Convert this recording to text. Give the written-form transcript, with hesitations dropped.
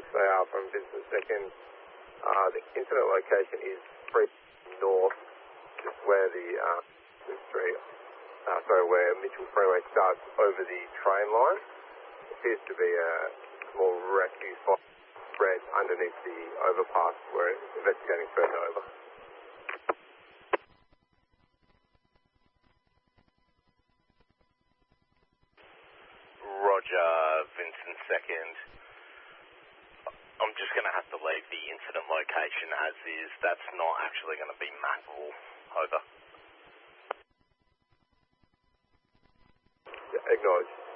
They are from Vincent Second. The incident location is 3 north, just where the where Mitchell Freeway starts over the train line. Appears to be a small rescue spot spread underneath the overpass where it's investigating further over. Roger, Vincent Second. I'm just going to have to leave the incident location as is. That's not actually going to be Macville. Over. Yeah, acknowledged.